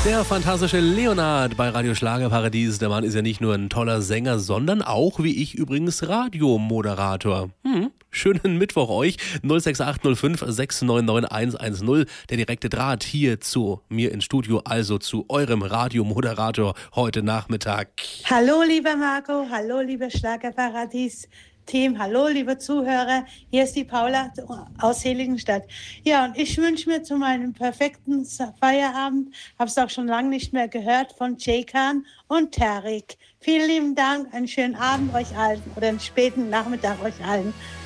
Der fantastische Leonard bei Radio Schlagerparadies. Der Mann ist ja nicht nur ein toller Sänger, sondern auch, wie ich übrigens, Radiomoderator. Schönen Mittwoch euch. 06805 699 110. Der direkte Draht hier zu mir ins Studio, also zu eurem Radiomoderator heute Nachmittag. Hallo, lieber Marco. Hallo, lieber Schlagerparadies. Team, hallo liebe Zuhörer, hier ist die Paula aus Heiligenstadt. Ja, und ich wünsche mir zu meinem perfekten Feierabend, habe es auch schon lange nicht mehr gehört, von Ceykan und Tarik. Vielen lieben Dank, einen schönen Abend euch allen oder einen späten Nachmittag euch allen.